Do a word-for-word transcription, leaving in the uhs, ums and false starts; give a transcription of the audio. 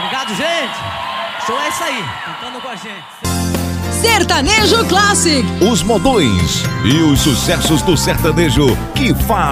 Obrigado, gente. Show é isso aí. Cantando com a gente. Sertanejo Classic. Os modões e os sucessos do sertanejo que faz